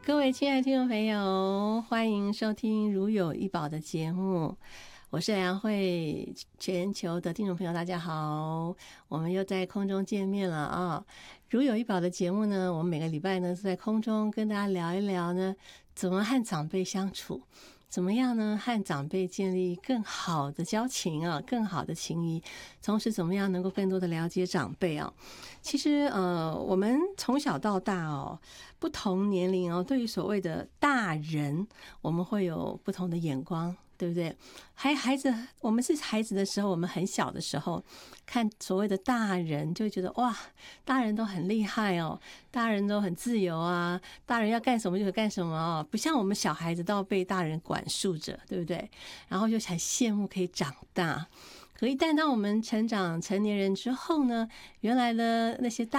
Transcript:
各位亲爱的听众朋友，欢迎收听如有一宝的节目，我是梁慧。全球的听众朋友大家好，我们又在空中见面了啊！如有一宝的节目呢，我们每个礼拜呢是在空中跟大家聊一聊呢，怎么和长辈相处，怎么样呢和长辈建立更好的交情啊，更好的情谊，同时怎么样能够更多的了解长辈啊。其实我们从小到大哦，不同年龄哦，对于所谓的大人，我们会有不同的眼光，对不对？孩子，我们是孩子的时候，我们很小的时候看所谓的大人，就会觉得哇，大人都很厉害哦，大人都很自由啊，大人要干什么就干什么哦，不像我们小孩子都要被大人管束着，对不对？然后就很羡慕可以长大。可一旦当我们成长成年人之后呢，原来的那些大